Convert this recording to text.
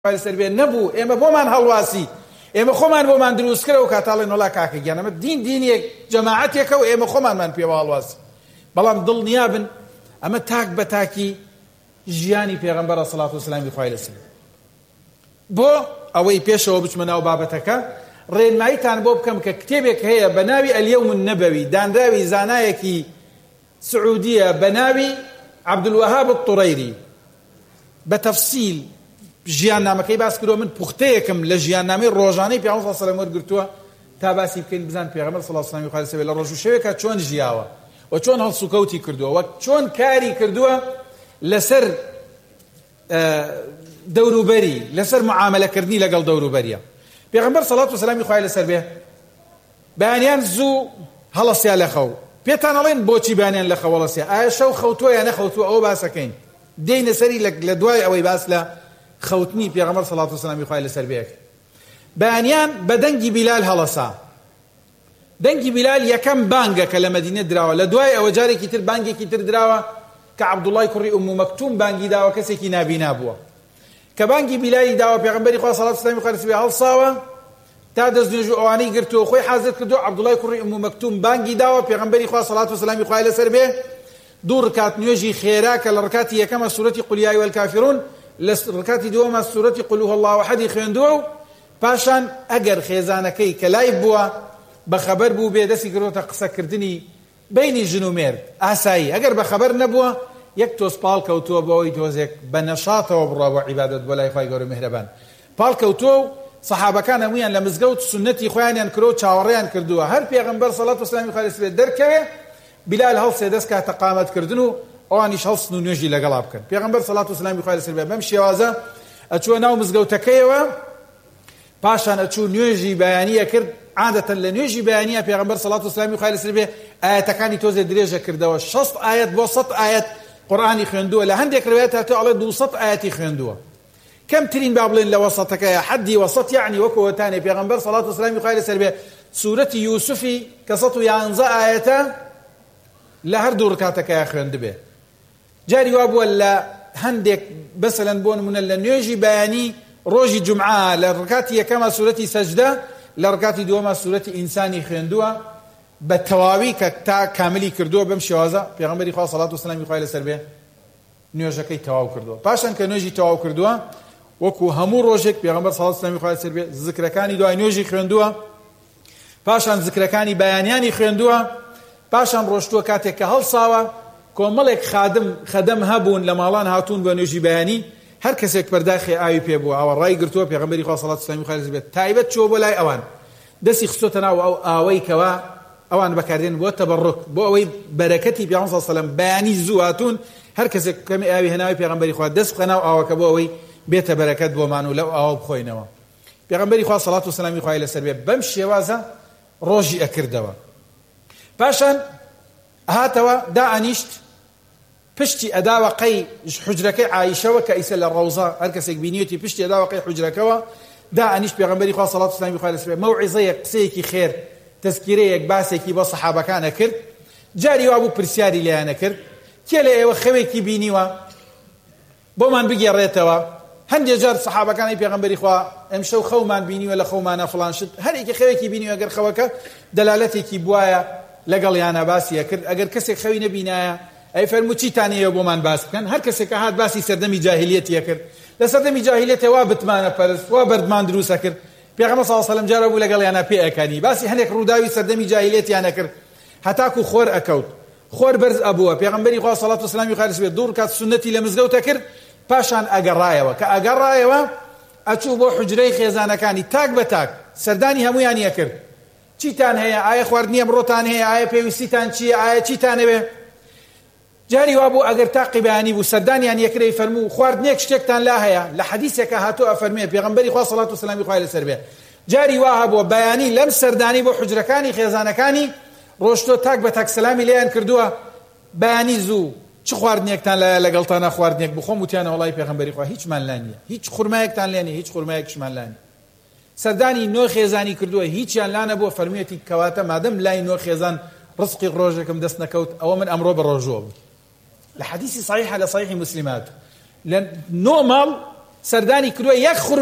سەربێ نەبوو ئێمە بۆمان هەڵواسی ئێمە خۆمان بۆمان دروستکرە و کاتاڵێن وڵا کاکە گیان ئەمە دینێک جەماعەتێکە و ئێمە خۆمانمان پێوە هەڵواسی بەڵام دڵنیابن ئەمە تاک بە تاکی ژیانی پێغەمبەرە سەڵات و سەلامی خوای لەسەر بۆ ئەوەی پێشەوە بچمە ناو بابەتەکە ڕێنماییتان بۆ بکەم کە کتێبێک هەیە بە ناوی ئەلیەوم النەبەوی دانراوی زانایەکی سعودیە بە ناوی عەبدولوەهاب الطوڕەیری بە تەفسیل ژیاننامەکەی باس کردووە من پوختەیەکم لە ژیاننامەی ڕۆژانەی پێغەمبەر سەڵڵەهو عەلەیهی وسەلەم وەرگرتووە تا باسی بکەین بزان پێغەمبەر سەڵڵەهو عەلەیهی وسەلەم لە ڕۆژ و شەوێکە چۆن ژیاوە و چۆن هەڵسوکەوتی کردووە و چۆن کاری کردووە لەسەر دەوروبەری لەسەر معاملەکردنی لەگەڵ دەوروبەریە پێغەمبەر سەڵڵەهو عەلەیهی وسەلەمی خوای لەسەر بێ بەیانیان زوو هەڵەسیا لە خەو پێتان ئەڵێن بۆچی بەیانیان لە خەو هەڵەسیا ئایا شەو خەوتووە یان نەخەوتووە ئەوە باسەکەین دێینە سەری لە دوای ئەوەی باس لە خەوتنی پێغەمبەر سەڵڵەهو عەلەیهی وسەلەمی خوای لەسەر بێ بەیانیان بە دەنگی بیلال هەڵەسا دەنگی بیلال یەکەم بانگە کە لە مەدینە دراوە لە دوای ئەوە جارێکی تر بانگێکی تر دراوە کە عەبدوڵڵای کوڕی ئوم مەکتوم بانگی داوە کەسێکی نابینا بووە کە بانگی بیلالی داوە پێغەمبەری خوا سەڵڵەهو عەلەیهی وسەلەم خوای لەسەر بێ هەڵساوە تا دەستنوێژ و ئەوانەی گرتووە خۆی حازر کردو عەبدوڵڵای کوڕی ئوم مەکتوم بانگی داوە پێغەمبەری خوا سەڵڵەهو عەلەیهی وسەلەم خوای لەسەر بێ دوو ڕکات نوێژی خێرا کە لە ڕکاتی یەکەمە سوورەتی قول یا ئەیوهە الکافرون لە ڕکاتی دووەمە سوورەتی قول هو الله ئەحەدی خوێندووە و پاشان ئەگەر خێزانەکەی کە لای بووە بەخەبەر بوو بێ دەستی کردوتە قسەکردنی بینی ژن و مێرد ئاسایی ئەگەر بەخەبەر نەبووە یەک تۆز پاڵ کەوتووە بۆەوەی تۆزێک بە نەشاتەوە بڕوا بۆ عیبادەت بۆ لای خوای گەورە میهرەبان پاڵ کەوتووە و سەحابەکان هەموویان لە مزگەوت سونەتی خۆیانیان کردو و چاوەڕێیان کردووە هەر پێغەمبەر سەڵڵەهو عەلەیهی وسەلەم خوای لەسەر بێ دەرکەوێ بیلال هەڵسێ دەست کاتە قامەتکردن و ئەوانیش هەڵسن و نوێژی لەگەڵا بکەن پێغەمبەر سەڵڵەهو عەلەیهی وسەلەم خوای لەسەر بێ بەم شێوازە ئەچووە ناو مزگەوتەکەیەوە پاشان ئەچوو نوێژی بەیانیە کرد عادەتەن لە نوێژی بەیانیە پێغەمبەر سەڵڵەهو عەلەیهی وسەلەم خوای لەسەر بێ ئاەتەکانی تۆزێ درێژە کردەوە 60 ئاەت بۆ 100 ئاەت قورئانی خوێندووە لە هەندێک ڕوایەت هاتووە ئەڵێ 200 ئاەتی خوێندووە کەمترین با بڵێن لە وەسەتەکەیە حەدی وەسەت یعنی وەکوەتانێ پێغەمبەر سەڵڵەهو عەلەیهی وسەلەم خوای لەسەر بێ سوورەتی یوسفی کە 111 ئاەتە لە هەردوو ڕکاتەکەیە خوێندبێ جاری وا بووە لە هەندێک بەسەلەن بۆ نمونە لە نوێژی بەیانی ڕۆژی جومعە لە ڕکاتی یەکەمە سوورەتی سەجدە لە ڕکاتی دووەمە سوورەتی ئینسانی خوێندووە بە تەواوی کە تا کاملی کردووە بەم شێوازە پێغەمبەری خوا سەڵڵەهو عەلەیهی وسەلەم خوای لەسەر بێ نوێژەکەی تەواو کردووە پاشان کە نوێژی تەواو کردووە وەکو هەموو ڕۆژێک پێغەمبەر سەڵڵەهو عەلەیهی وسەلەم خوای لەسەر بێ زیکرەکانی دوای نوێژی خوێندووە پاشان زیکرەکانی بەیانیانی خوێندووە پاشان ڕۆشتووە کاتێک کە هەڵساوە کۆمەڵێک خەدەم هەبوون لە ماڵان هاتوون بە نوێژی بەیانی هەر کەسێک پەرداخی ئاوی پێ بووە ئەوە ڕای گرتووە پێغەمبەری خوا سەڵڵەهو عەلەیهی وسەلەم خوای لەسەر بێ تایبەت چووە بۆ لای ئەوان دەستی خستۆتە ناو ئەو ئاوەی کەوا ئەوان بەکاردێن بۆ تەبەڕوک بۆ ئەوەی بەرەکەتی پێغەمبەر سەڵڵەهو عەلەیهی وسەلەم بەیانی زوو هاتوون هەر کەسێک کەمی ئاوی هێناوی پێغەمبەری خوا دەست بخە ناو ئاوەکە بۆ ئەوەی بێتە بەرەکەت بۆمان و لەو ئاوە بخۆینەوە پێغەمبەری خوا سەڵڵەهو عەلەیهی وسەلەم خوای لەسەر بێ بەم شێوازە ڕۆژی ئەکردەوە پاشان هاتەوە دائەنیشت پشتی ئەداوە قەی حوجرەکەی عایشەوە کە ئیسە لە ڕەوزە هەر کەسێک بینیوتی پشتی ئەداوە قەی حوجرەکەوە دائەنیشت پێغەمبەری خوا سەڵڵەهو عەلەیهی وسەلەم خوای لەسەر بێ مەوعیزەیەک قسەیەکی خێر تەذکیرەیەک باسێکی بۆ سەحابەکانە کرد جاری وا بوو پرسیاری لێیانە کرد کێ لە ئێوە خەوێکی بینیوە بۆمان بگێڕێتەوە هەندێک جار سەحابەکانی پێغەمبەری خوا ئەمشەو خەومان بینیوە لە خەومانە فڵان شت هەرێکی خەوێکی بینیوە ئەگەر خەوەکە دەلالەتێکی بوایە لەگەڵ یانە باسیە کرد ئەگەر کەسێک خەوی نەبینایە ئەی فەرموو چیتان هەیە بۆمان باس بکەن هەر کەسێک هات باسی سەردەمی جاهیلیەتیە کرد لە سەردەمی جاهیلیەتە وا بتمانە پەرست وا بەردمان دروستە کرد پێغەمبەر صلی الله علیه و سلم جارە بوو لەگەڵ یانە پێ ئەکانی باسی هەندێک ڕووداوی سەردەمی جاهیلیەتیانە کرد هەتاکو خۆر ئەکەوت خۆر بەرز ئەبووە پێغەمبەری خوا صلی الله علیه و سلم خوای لەسەر بێ دوو ڕکات سونەتی لە مزگەوتە کرد پاشان ئەگەڕایەوە کە ئەگەڕایەوە ئەچوو بۆ حوجرەی خێزانەکانی تاک بە تاک سەردانی هەمویانیە کرد چیتان هەیە ئایا خواردنی ئەمڕۆتان هەیە ئایا پێویستیتان چییە ئایا چیتان هەبێ جاری وا بوو ئەگەر تاقی بەیانی بوو سەردانیان یەکرەی فەرموو خواردنێک شتێکتان لا هەیە لە حەدیثێکە هاتووە ئەفەرمێ پێغەمبەری خوا صلی الله علیه و سلم خوای لەسەر بێ جاری وا هەبووە بەیانی لەم سەردانی بۆ حوجرەکانی خێزانەکانی ڕۆشتۆ تاک بە تاک سەلامی لێیان کردووە بەیانی زوو چ خواردنێکتان لایە لەگەڵتانە خواردنێک بخۆم وتیانە وەڵای پێغەمبەری خوا هیچمان لا نییە هیچ خورمایەکتان لێ نییە هیچ خورمایەکشمان لا نییە سەردانی نۆ خێزانی کردووە هیچیان لا نەبووە فەرموویەتی کەواتە مادەم لای نۆ خێزان ڕزقی ڕۆژێکم دەست نەکەوت ئەوە من ئەمڕۆ بە ڕۆژۆ بوو لە حەدیثی صحیحە لە صحیحی مسلمات لە نۆ ماڵ سەردانی کردووە یەک